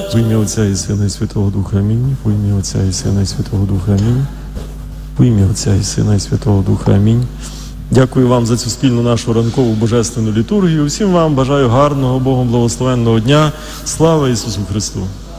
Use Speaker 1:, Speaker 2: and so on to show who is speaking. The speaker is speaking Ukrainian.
Speaker 1: В ім'я Отця і Сина і Святого Духа. Амінь. В ім'я Отця і Сина і Святого Духа. Амінь. В ім'я Отця і Сина і Святого Духа. Амінь. Дякую вам за цю спільну нашу ранкову божественну літургію. Всім вам бажаю гарного, Богом благословенного дня. Слава Ісусу Христу!